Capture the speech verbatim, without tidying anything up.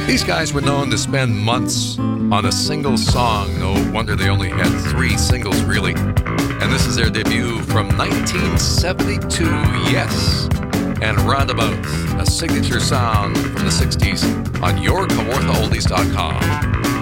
These guys were known to spend months on a single song. No wonder they only had three singles, really. And this is their debut from nineteen seventy-two, yes. And Roundabouts, a signature sound from the sixties on your Kawartha Oldies dot com.